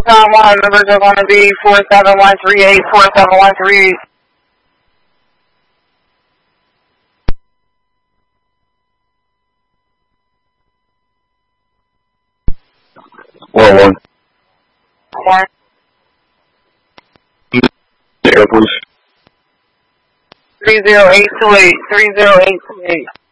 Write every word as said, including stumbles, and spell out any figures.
Tom one, numbers are going to be four seven one three eight, four seven one three eight. One one. One. Air, please. Three zero eight two eight. Three zero eight two eight.